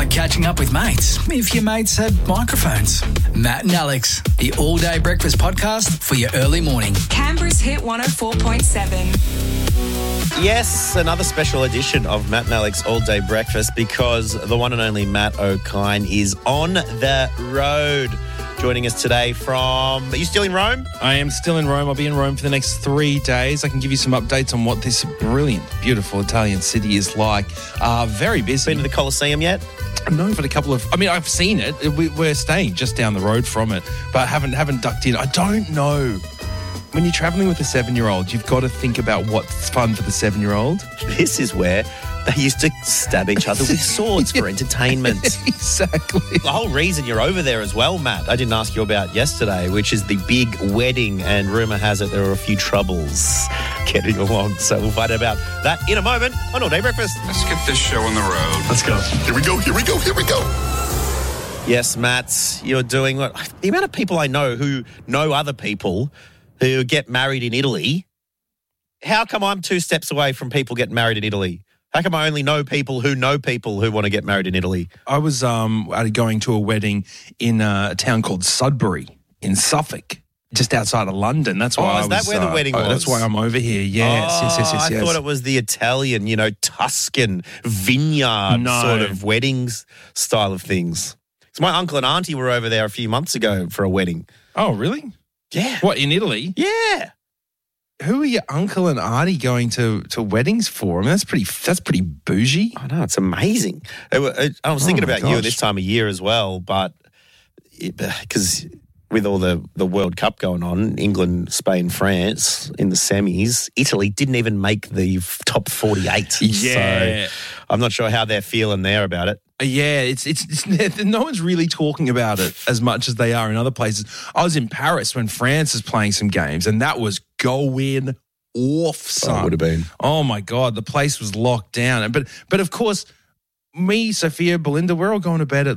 Like catching up with mates, if your mates had microphones. Matt and Alex, the all-day breakfast podcast for your early morning. Canberra's Hit 104.7. Yes, another special edition of Matt and Alex All Day Breakfast because the one and only Matt O'Kine is on the road. Joining us today from... Are you still in Rome? I am still in Rome. I'll be in Rome for the next 3 days. I can give you some updates on what this brilliant, beautiful Italian city is like. Very busy. Been to the Colosseum yet? No, but a couple of... I mean, I've seen it. We're staying just down the road from it, but haven't ducked in. I don't know. When you're travelling with a 7-year-old, you've got to think about what's fun for the 7-year-old. This is where they used to stab each other with swords for entertainment. Exactly. The whole reason you're over there as well, Matt, I didn't ask you about yesterday, which is the big wedding, and rumour has it there are a few troubles getting along. So we'll find out about that in a moment on All Day Breakfast. Let's get this show on the road. Let's go. Here we go. Yes, Matt, you're doing what? The amount of people I know who know other people who get married in Italy. How come I'm 2 steps away from people getting married in Italy? How come I only know people who want to get married in Italy? I was going to a wedding in a town called Sudbury in Suffolk, just outside of London. That's why is that where the wedding was? That's why I'm over here. Yes. I thought it was the Italian, Tuscan vineyard sort of weddings style of things. So my uncle and auntie were over there a few months ago for a wedding. Oh, really? Yeah. What, in Italy? Yeah. Who are your uncle and auntie going to weddings for? I mean, that's pretty bougie. I know, it's amazing. I was thinking about you at this time of year as well, but because with all the World Cup going on, England, Spain, France in the semis, Italy didn't even make the top 48. Yeah. So I'm not sure how they're feeling there about it. Yeah, it's no one's really talking about it as much as they are in other places. I was in Paris when France was playing some games, and that was going off, son. Oh, it would have been. Oh, my God, the place was locked down. But of course, me, Sophia, Belinda, we're all going to bed at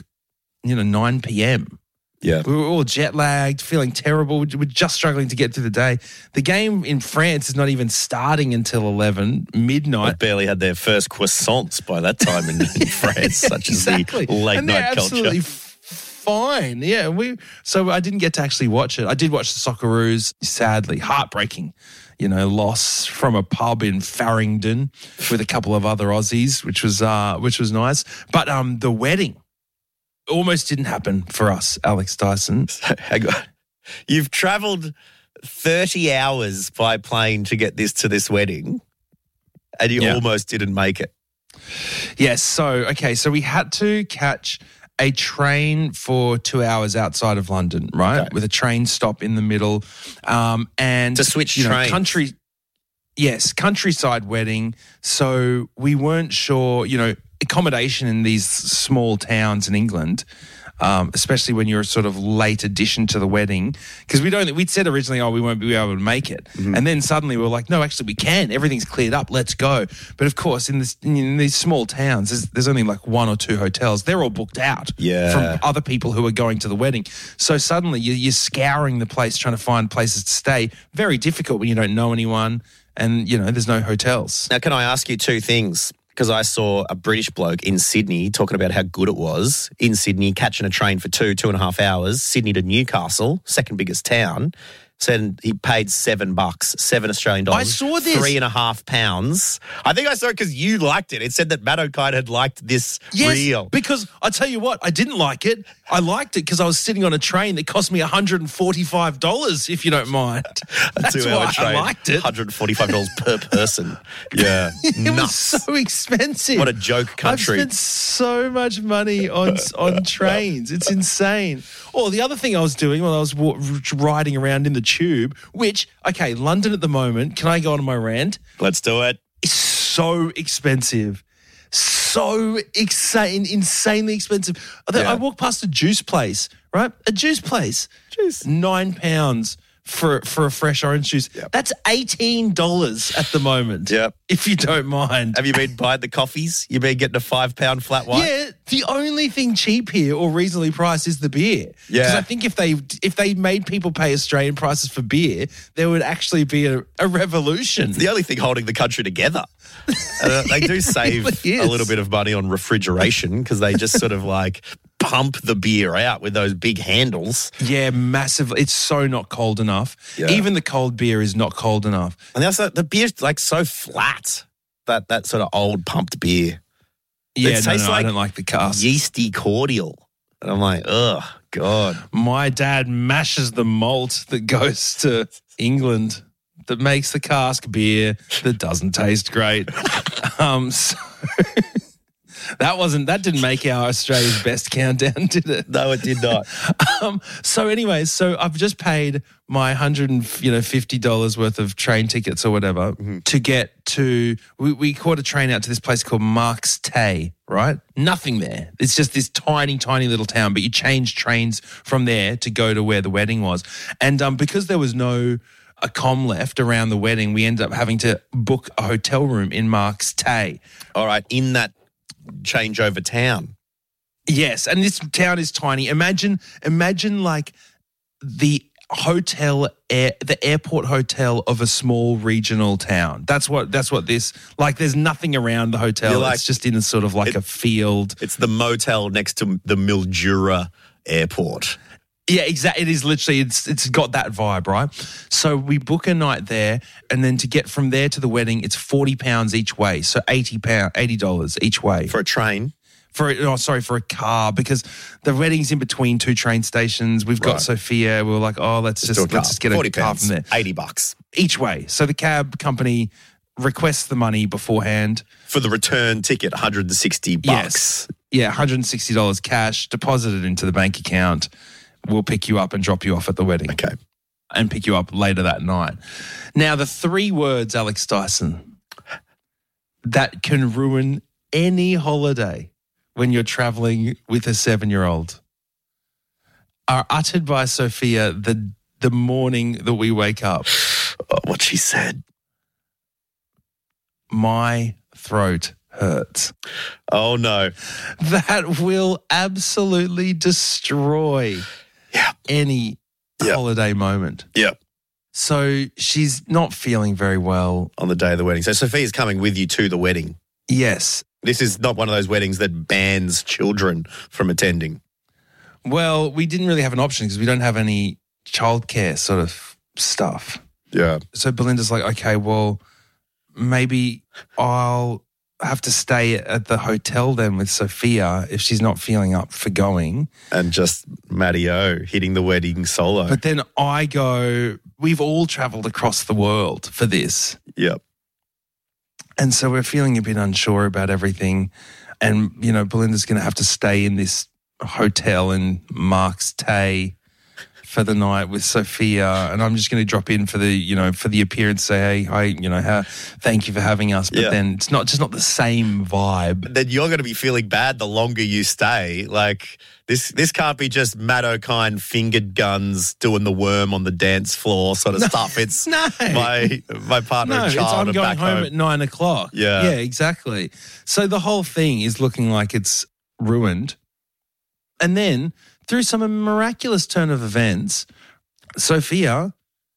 9 p.m. Yeah. We were all jet lagged, feeling terrible. We're just struggling to get through the day. The game in France is not even starting until 11, midnight. They barely had their first croissants by that time in France, such exactly. as the late and night culture. Absolutely fine. Yeah. So I didn't get to actually watch it. I did watch the Socceroos, sadly, heartbreaking, loss from a pub in Farringdon with a couple of other Aussies, which was nice. But the wedding almost didn't happen for us, Alex Dyson. Hang on. You've travelled 30 hours by plane to get to this wedding, and you almost didn't make it. Yes. So we had to catch a train for 2 hours outside of London, right? Okay. With a train stop in the middle. And to switch trains. Countryside wedding. So we weren't sure, accommodation in these small towns in England, especially when you're a sort of late addition to the wedding, because we'd said originally, we won't be able to make it. Mm-hmm. And then suddenly we were like, no, actually we can. Everything's cleared up. Let's go. But of course, in these small towns, there's only 1 or 2 hotels. They're all booked out from other people who are going to the wedding. So suddenly you're scouring the place, trying to find places to stay. Very difficult when you don't know anyone and, there's no hotels. Now, can I ask you 2 things? Because I saw a British bloke in Sydney talking about how good it was in Sydney, catching a train for 2.5 hours, Sydney to Newcastle, second biggest town. Said he paid $7, $7 Australian dollars. I saw this. £3.5. I think I saw it because you liked it. It said that Matt O'Kine had liked this reel. Because I tell you what, I didn't like it. I liked it because I was sitting on a train that cost me $145, if you don't mind. That's why I liked it. $145 per person. Yeah. It was so expensive. What a joke country. I've spent so much money on trains. It's insane. Or the other thing I was doing while I was riding around in the tube, which, London at the moment, can I go on my rant? Let's do it. It's so expensive. So insanely expensive. I walked past a juice place, right? A juice place. Juice. £9 for a fresh orange juice. Yep. That's $18 at the moment. Yep. If you don't mind. Have you been buying the coffees? You've been getting a £5 flat white? Yeah, the only thing cheap here or reasonably priced is the beer. Yeah. Because I think if they made people pay Australian prices for beer, there would actually be a revolution. It's the only thing holding the country together. They do save really a little bit of money on refrigeration because they just sort of like pump the beer out with those big handles. Yeah, massive. It's so not cold enough. Yeah. Even the cold beer is not cold enough. And also the beer's like so flat, that sort of old pumped beer. Yeah, It tastes I don't like the cask. Yeasty cordial. And I'm like, ugh, God. My dad mashes the malt that goes to England that makes the cask beer that doesn't taste great. So that didn't make our Australia's best countdown, did it? No, it did not. So I've just paid my $150 worth of train tickets or whatever to get to. We caught a train out to this place called Marks Tay, right? Nothing there. It's just this tiny, tiny little town, but you change trains from there to go to where the wedding was. And because there was no accom left around the wedding, we ended up having to book a hotel room in Marks Tay. All right, in that changeover town. Yes, and this town is tiny. Imagine like the airport hotel of a small regional town. That's what this, like, there's nothing around the hotel. Like, it's just in a sort of like a field. It's the motel next to the Mildura airport. Yeah, exactly. It is literally, it's got that vibe, right? So we book a night there, and then to get from there to the wedding, it's £40 each way. So $80 each way. For a train? For a car, because the wedding's in between two train stations. We've got Sophia. We were like, let's just get a car from there. $80 each way. So the cab company requests the money beforehand. For the return ticket, $160. Yes. Yeah, $160 cash, deposited into the bank account. We'll pick you up and drop you off at the wedding. Okay. And pick you up later that night. Now, the 3 words, Alex Dyson, that can ruin any holiday when you're traveling with a 7-year-old are uttered by Sophia the morning that we wake up. Oh, what she said. My throat hurts. Oh, no. That will absolutely destroy any holiday moment. Yeah. So she's not feeling very well. On the day of the wedding. So Sophia's coming with you to the wedding. Yes. This is not one of those weddings that bans children from attending. Well, we didn't really have an option because we don't have any childcare sort of stuff. Yeah. So Belinda's like, okay, well, maybe I'll have to stay at the hotel then with Sophia if she's not feeling up for going. And just Matty-O hitting the wedding solo. But then I go, we've all travelled across the world for this. Yep. And so we're feeling a bit unsure about everything. And, Belinda's going to have to stay in this hotel in Marks Tay for the night with Sophia, and I'm just going to drop in for the appearance, say, hey, hi, thank you for having us. But then it's not the same vibe. But then you're going to be feeling bad the longer you stay. Like this can't be just Matt O'Kine fingered guns doing the worm on the dance floor sort of stuff. It's my partner and child I'm going home at 9 o'clock. Yeah, exactly. So the whole thing is looking like it's ruined, and then, through some miraculous turn of events, Sophia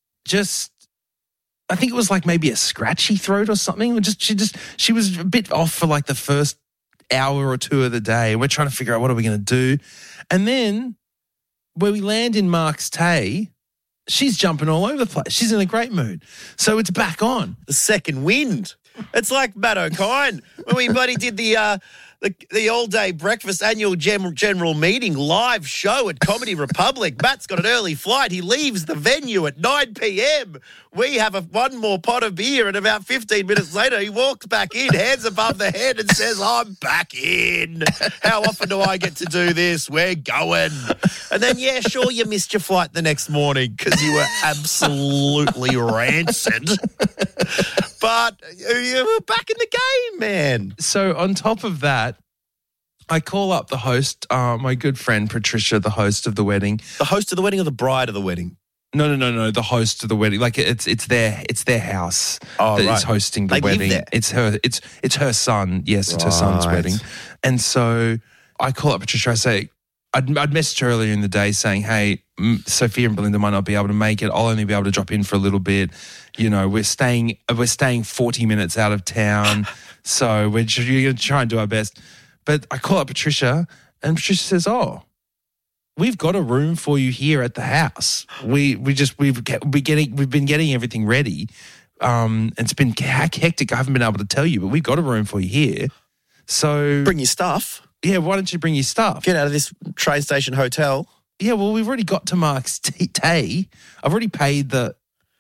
I think it was like maybe a scratchy throat or something. She was a bit off for like the first hour or 2 of the day. And we're trying to figure out what are we going to do. And then where we land in Marks Tay, she's jumping all over the place. She's in a great mood. So it's back on. The second wind. It's like Matt O'Kine when we buddy did the all-day breakfast annual general meeting live show at Comedy Republic. Matt's got an early flight. He leaves the venue at 9 p.m. We have one more pot of beer, and about 15 minutes later, he walks back in, hands above the head, and says, I'm back in. How often do I get to do this? We're going. And then, sure, you missed your flight the next morning because you were absolutely rancid. But you were back in the game, man. So on top of that, I call up the host, my good friend Patricia, the host of the wedding. The host of the wedding or the bride of the wedding? No. The host of the wedding, like it's their house that is hosting the wedding. Live there. It's her son. Yes, it's her son's wedding. And so I call up Patricia. I say, I'd messaged her earlier in the day saying, hey, Sophia and Belinda might not be able to make it. I'll only be able to drop in for a little bit. You know, we're staying 40 minutes out of town, so we're going to try and do our best. But I call up Patricia, and Patricia says, "Oh, we've got a room for you here at the house. We've been getting everything ready. It's been hectic. I haven't been able to tell you, but we've got a room for you here. So bring your stuff. Yeah, why don't you bring your stuff? Get out of this train station hotel. Yeah, well, we've already got to Mark's Tay. I've already paid the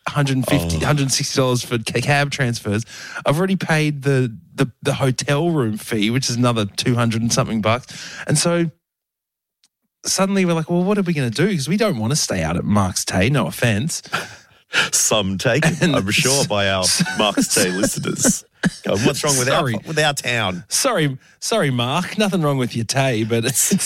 $160 for cab transfers. I've already paid the hotel room fee, which is another $200 and something bucks. And so suddenly we're like, well, what are we going to do? Because we don't want to stay out at Mark's Tay, no offense. Some taken, I'm sure, by our Mark's Tay listeners. What's wrong with our town? Sorry, Mark. Nothing wrong with your Tay, but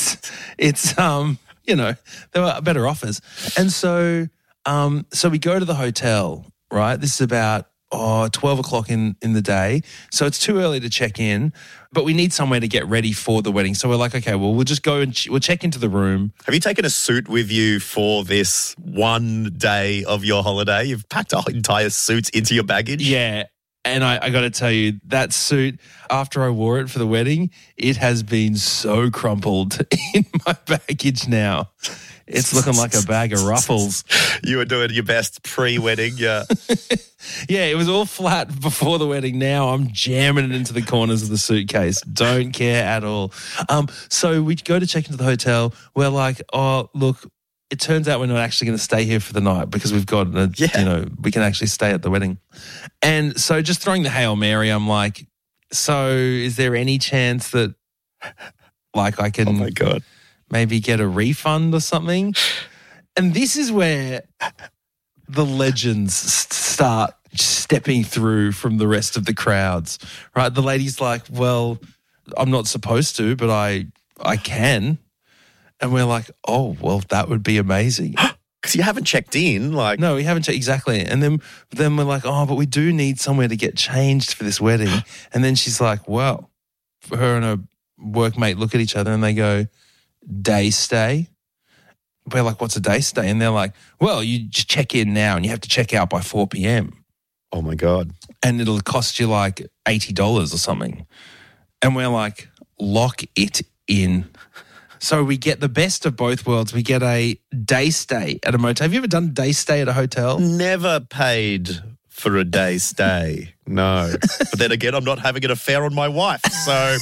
it's you know, there were better offers. And so we go to the hotel, right? This is about 12 o'clock in the day. So it's too early to check in, but we need somewhere to get ready for the wedding. So we're like, okay, well, we'll just go and we'll check into the room. Have you taken a suit with you for this one day of your holiday? You've packed our entire suits into your baggage? Yeah. And I got to tell you, that suit, after I wore it for the wedding, it has been so crumpled in my baggage now. It's looking like a bag of ruffles. You were doing your best pre-wedding, yeah. Yeah, it was all flat before the wedding. Now I'm jamming it into the corners of the suitcase. Don't care at all. So we go to check into the hotel. We're like, oh, look, it turns out we're not actually going to stay here for the night because we've got, we can actually stay at the wedding. And so just throwing the Hail Mary, I'm like, so is there any chance that like I can oh my God. maybe get a refund or something? And this is where the legends start stepping through from the rest of the crowds, right? The lady's like, well, I'm not supposed to, but I can. And we're like, oh, well, that would be amazing. Because you haven't checked in. No, we haven't checked, exactly. And then we're like, oh, but we do need somewhere to get changed for this wedding. And then she's like, well, her and her workmate look at each other and they go, day stay? We're like, what's a day stay? And they're like, well, you just check in now and you have to check out by 4 p.m. Oh, my God. And it'll cost you like $80 or something. And we're like, lock it in. So we get the best of both worlds. We get a day stay at a motel. Have you ever done a day stay at a hotel? Never paid for a day stay, no. But then again, I'm not having an affair on my wife, so...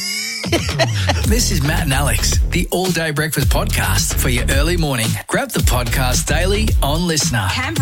This is Matt and Alex, the All Day Breakfast podcast for your early morning. Grab the podcast daily on Listener.